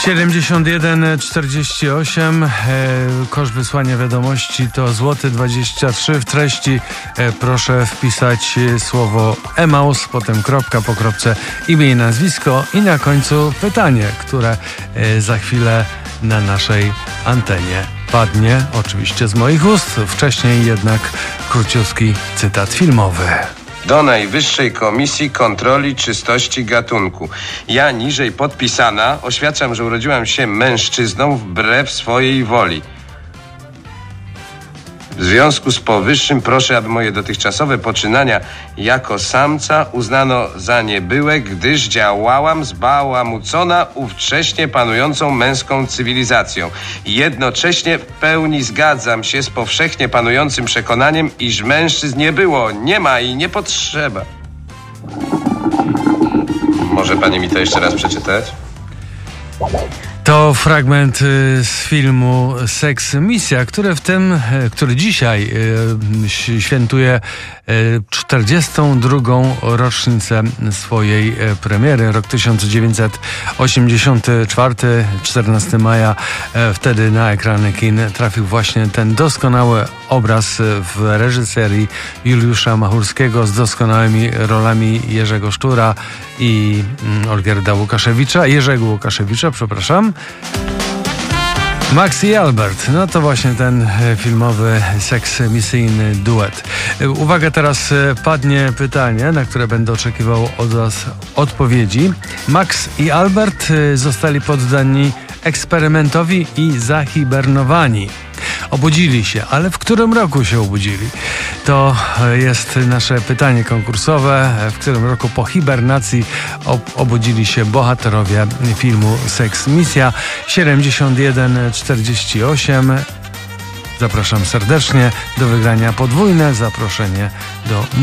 7148. Koszt wysłania wiadomości to złoty 23. W treści proszę wpisać słowo Emaus, potem kropka po kropce, imię i nazwisko i na końcu pytanie, które za chwilę na naszej antenie padnie, oczywiście z moich ust. Wcześniej jednak króciutki cytat filmowy. Do Najwyższej Komisji Kontroli Czystości Gatunku. Ja, niżej podpisana, oświadczam, że urodziłam się mężczyzną wbrew swojej woli. W związku z powyższym proszę, aby moje dotychczasowe poczynania jako samca uznano za niebyłe, gdyż działałam zbałamucona ówcześnie panującą męską cywilizacją. Jednocześnie w pełni zgadzam się z powszechnie panującym przekonaniem, iż mężczyzn nie było, nie ma i nie potrzeba. Może pani mi to jeszcze raz przeczytać? To fragment z filmu Seks Misja, który dzisiaj świętuje 42. rocznicę swojej premiery, rok 1984, 14 maja. Wtedy na ekrany kin trafił właśnie ten doskonały obraz w reżyserii Juliusza Machulskiego z doskonałymi rolami Jerzego Sztura i Jerzego Łukaszewicza, przepraszam. Max i Albert, no to właśnie ten filmowy seks-misyjny duet. Uwaga, teraz padnie pytanie, na które będę oczekiwał od was odpowiedzi. Max i Albert zostali poddani eksperymentowi i zahibernowani. Obudzili się, ale w którym roku się obudzili? To jest nasze pytanie konkursowe. W którym roku po hibernacji obudzili się bohaterowie filmu Seks Misja? 7148. Zapraszam serdecznie. Do wygrania podwójne zaproszenie do